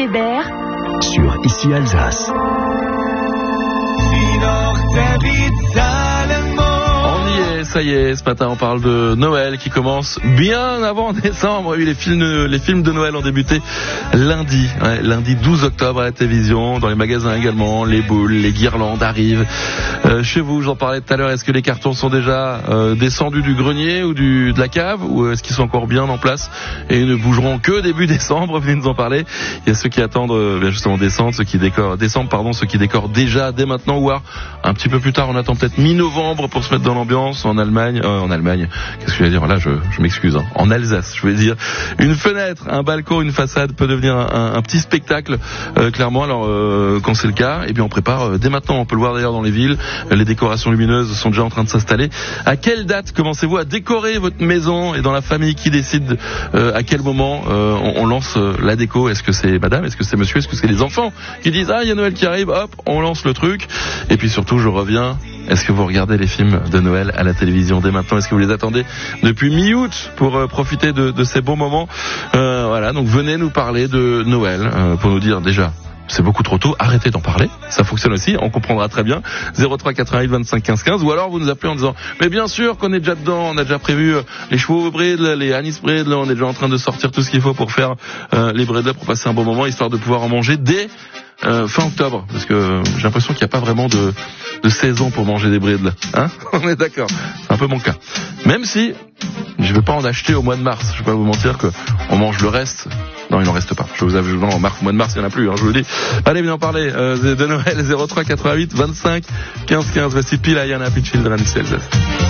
Weber sur Ici Alsace. On y est, ça y est, ce matin on parle de Noël qui commence bien avant décembre. Oui, les films de Noël ont débuté lundi 12 octobre à la télévision, dans les magasins également, les boules, les guirlandes arrivent. Chez vous, j'en parlais tout à l'heure, est-ce que les cartons sont déjà descendus du grenier ou de la cave, ou est-ce qu'ils sont encore bien en place et ne bougeront que début décembre? Venez nous en parler. Il y a ceux qui attendent justement décembre, ceux qui décorent déjà dès maintenant, ou un petit peu plus tard. On attend peut-être mi-novembre pour se mettre dans l'ambiance. En Allemagne, qu'est-ce que je vais dire là, je m'excuse, en Alsace, je vais dire, une fenêtre, un balcon, une façade peut devenir un petit spectacle, clairement. Alors quand c'est le cas, et bien on prépare dès maintenant. On peut le voir d'ailleurs dans les villes, les décorations lumineuses sont déjà en train de s'installer. À quelle date commencez-vous à décorer votre maison, et dans la famille, qui décide à quel moment on lance la déco? Est-ce que c'est madame, est-ce que c'est monsieur, est-ce que c'est les enfants qui disent il y a Noël qui arrive, hop, on lance le truc? Et puis surtout, je reviens, est-ce que vous regardez les films de Noël à la télévision dès maintenant? Est-ce que vous les attendez depuis mi-août pour profiter de ces bons moments? Voilà, donc venez nous parler de Noël pour nous dire déjà, c'est beaucoup trop tôt, arrêtez d'en parler, ça fonctionne aussi, on comprendra très bien. 03 88 25 15 15, ou alors vous nous appelez en disant mais bien sûr qu'on est déjà dedans, on a déjà prévu les chevaux bridles, les anis bridles, on est déjà en train de sortir tout ce qu'il faut pour faire les bridles, pour passer un bon moment, histoire de pouvoir en manger dès fin octobre, parce que j'ai l'impression qu'il n'y a pas vraiment de saison pour manger des bridles, hein? On est d'accord, c'est un peu mon cas. Même si je vais pas en acheter au mois de mars, je vais pas vous mentir que on mange le reste. Non, il n'en reste pas. Je vous avoue, non, au mois de mars, il n'y en a plus, je vous le dis. Allez, venez en parler de Noël, 03 88 25 15 15. Voici Pile, Ayana, Pitch Children, Alsace.